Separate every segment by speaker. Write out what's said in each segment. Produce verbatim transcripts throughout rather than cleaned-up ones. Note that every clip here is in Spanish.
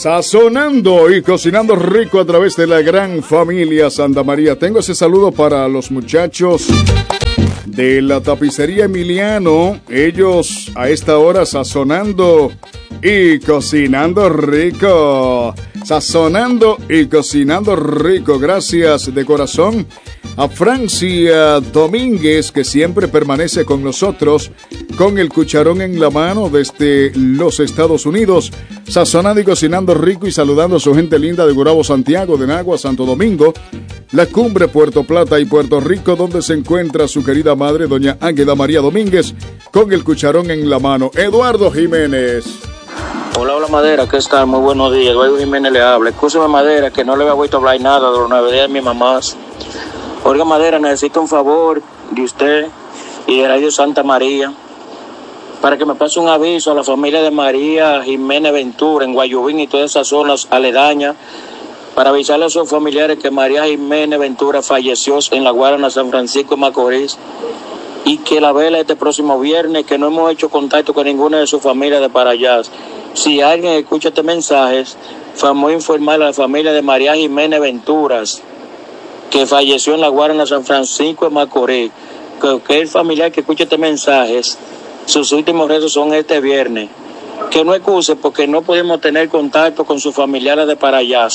Speaker 1: Sazonando y cocinando rico a través de la gran familia Santa María. Tengo ese saludo para los muchachos de la tapicería Emiliano. Ellos a esta hora sazonando y cocinando rico. Sazonando y cocinando rico. Gracias de corazón a Francia Domínguez, que siempre permanece con nosotros con el cucharón en la mano desde los Estados Unidos, sazonando y cocinando rico y saludando a su gente linda de Gurabo, Santiago, de Nagua, Santo Domingo, La Cumbre, Puerto Plata y Puerto Rico, donde se encuentra su querida madre, doña Águeda María Domínguez, con el cucharón en la mano. Eduardo Jiménez.
Speaker 2: Hola, hola Madera, ¿qué tal? Muy buenos días. Eduardo Jiménez le habla. Escúcheme Madera, que no le había vuelto a hablar nada de los nueve días de mi mamá. Olga Madera, necesito un favor de usted y de Radio Santa María para que me pase un aviso a la familia de María Jiménez Ventura en Guayubín y todas esas zonas aledañas, para avisarle a sus familiares que María Jiménez Ventura falleció en la Guarana, San Francisco de Macorís, y que la vela este próximo viernes, que no hemos hecho contacto con ninguna de sus familias de para allá. Si alguien escucha este mensaje, vamos a informar a la familia de María Jiménez Venturas, que falleció en la Guarana, San Francisco de Macorís, que, que el familiar que escuche este mensaje, sus últimos rezos son este viernes. Que no excuse porque no podemos tener contacto con sus familiares de para allá.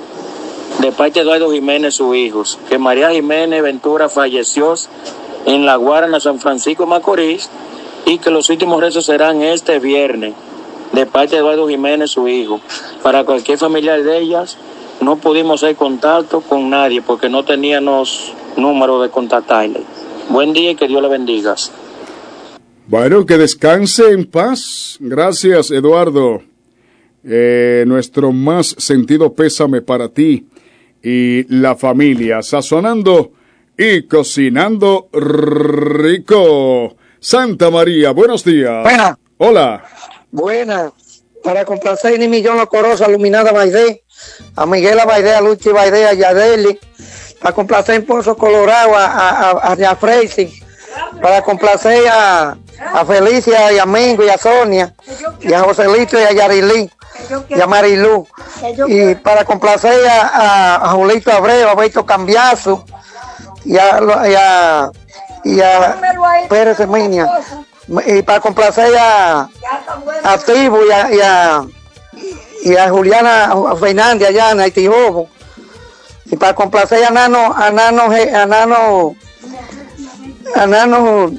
Speaker 2: De parte de Eduardo Jiménez, sus hijos, que María Jiménez Ventura falleció en la Guarana, San Francisco de Macorís, y que los últimos rezos serán este viernes. De parte de Eduardo Jiménez, su hijo. Para cualquier familiar de ellas, no pudimos hacer contacto con nadie porque no teníamos número de contactarle. Buen día y que Dios le bendiga.
Speaker 1: Bueno, que descanse en paz. Gracias, Eduardo. Eh, nuestro más sentido pésame para ti y la familia. Sazonando y cocinando rico. Santa María, buenos días.
Speaker 3: Buena.
Speaker 1: Hola.
Speaker 3: Buena. Para complacer ni millón la corosa iluminada Baidé, a Miguel Baidé, a Luchi Baidé, a Yadeli, para complacer en Pozo Colorado, a, a, a, a Freisy, para complacer a, a Felicia y a Mingo y a Sonia, y a Joselito y a Yarilí, y a Marilú, y para complacer a, a, a Julito Abreu, a Beto Cambiazo, y a, y a, y a Pérez Eminia, y para complacer a, a Tibo y a, y a y a Juliana Fernández allá en Haitijobo, y para complacer a Nano, a Nano, a Nano, a Nano,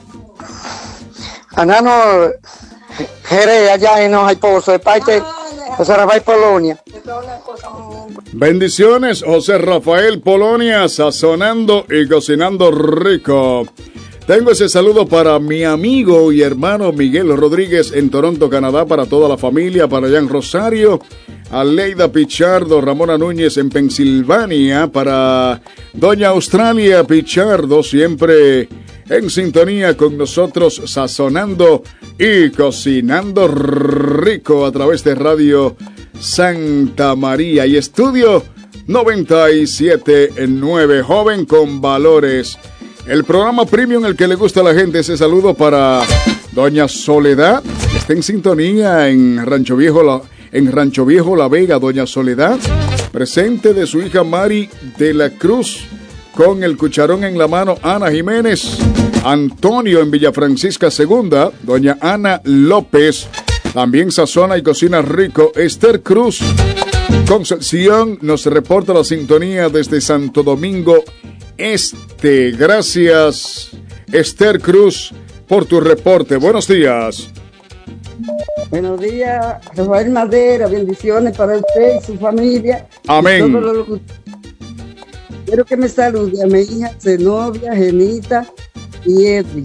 Speaker 3: a Nano Jerez allá en Ojaiposo, de parte de José Rafael Polonia.
Speaker 1: Bendiciones, José Rafael Polonia, sazonando y cocinando rico. Tengo ese saludo para mi amigo y hermano Miguel Rodríguez en Toronto, Canadá, para toda la familia, para Jan Rosario, a Leida Pichardo, Ramona Núñez en Pensilvania, para doña Australia Pichardo, siempre en sintonía con nosotros, sazonando y cocinando rico a través de Radio Santa María y Estudio noventa y siete punto nueve, joven con valores. El programa premium, el que le gusta a la gente. Ese saludo para doña Soledad, está en sintonía en Rancho Viejo, la, en Rancho Viejo La Vega. Doña Soledad, presente de su hija Mari de la Cruz, con el cucharón en la mano. Ana Jiménez, Antonio en Villa Francisca Segunda, doña Ana López, también sazona y cocina rico. Esther Cruz, Concepción, nos reporta la sintonía desde Santo Domingo Este. Gracias, Esther Cruz, por tu reporte. Buenos días.
Speaker 4: Buenos días, Rafael Madera. Bendiciones para usted y su familia.
Speaker 1: Amén.
Speaker 4: Lo... Quiero que me salude a mi hija Zenobia, Genita y Edwin.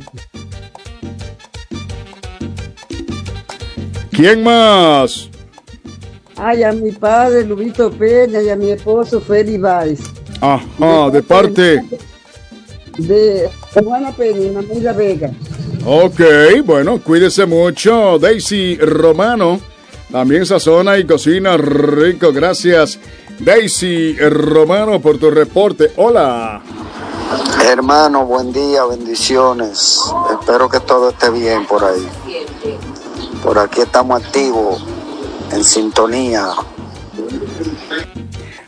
Speaker 1: ¿Quién más?
Speaker 4: Ay, a mi padre, Lubito Peña, y a mi esposo, Feli Báez.
Speaker 1: Ajá, de parte
Speaker 4: de Juana Peña, Manuela Vega.
Speaker 1: Ok, bueno, cuídese mucho. Daisy Romano, también sazona y cocina rico. Gracias, Daisy Romano, por tu reporte. Hola.
Speaker 5: Hermano, buen día, bendiciones. Espero que todo esté bien por ahí. Por aquí estamos activos, en sintonía,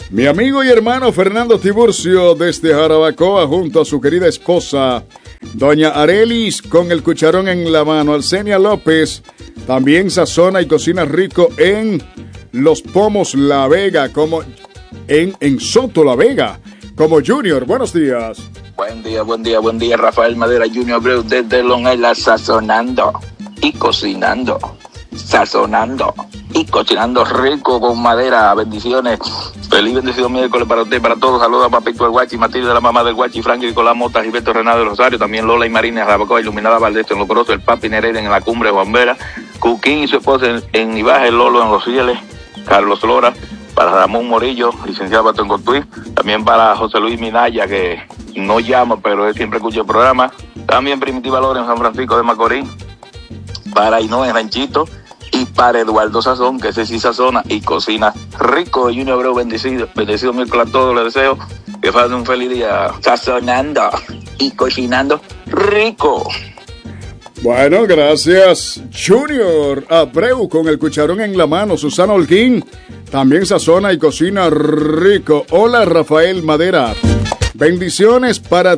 Speaker 1: Mi amigo y hermano Fernando Tiburcio desde Jarabacoa junto a su querida esposa Doña Arelis con el cucharón en la mano. Alcenia López también sazona y cocina rico en Los Pomos La Vega, como en, en Soto La Vega, como Junior. Buenos días.
Speaker 6: Buen día, buen día, buen día. Rafael Madera Junior Abreu desde Long Island, sazonando y cocinando, sazonando y cocinando rico con Madera. Bendiciones. Feliz bendecido miércoles para usted, para todos. Saludos a Papito el Guachi, Matilde, la mamá del Guachi, Frankie, Nicolás Mota, Gilberto Renado del Rosario, también Lola y Marina, Rabacoa, Iluminada Valdés, en Locoroso, el Papi Nereida en la Cumbre, Juan Vera, Cuquín y su esposa en, en Ibaje, Lolo en Los Cieles, Carlos Lora, para Ramón Morillo, licenciado Batón Cotuí, también para José Luis Minaya, que no llama, pero él siempre escucha el programa, también Primitiva Lora en San Francisco de Macorís, para Inó en Ranchito, y para Eduardo Sazón, que ese sí sazona y cocina rico. Junior Abreu, bendecido, bendecido miércoles a todos, les deseo que pasen un feliz día sazonando y cocinando rico.
Speaker 1: Bueno, gracias Junior Abreu con el cucharón en la mano. Susana Holguín también sazona y cocina rico. Hola Rafael Madera, bendiciones para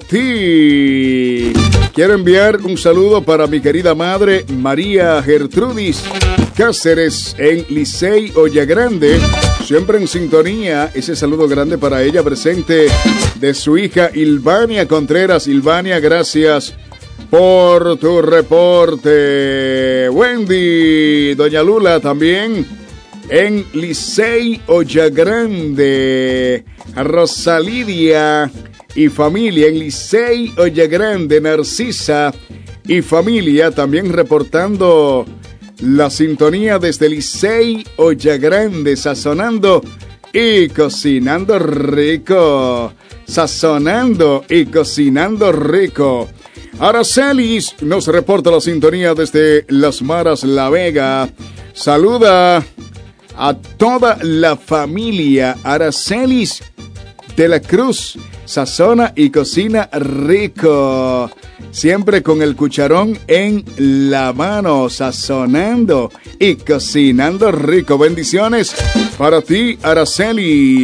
Speaker 1: ti. Quiero enviar un saludo para mi querida madre María Gertrudis Cáceres en Licey Ollagrande, siempre en sintonía. Ese saludo grande para ella, presente de su hija Ilvania Contreras. Ilvania, gracias por tu reporte. Wendy, doña Lula también en Licey Ollagrande. Rosalidia y familia en Licey Ollagrande. Narcisa y familia también reportando la sintonía desde Licey Ollagrande, sazonando y cocinando rico. Sazonando y cocinando rico. Aracelis nos reporta la sintonía desde Las Maras, La Vega. Saluda a toda la familia. Aracelis de la Cruz sazona y cocina rico, siempre con el cucharón en la mano, sazonando y cocinando rico. Bendiciones para ti, Araceli.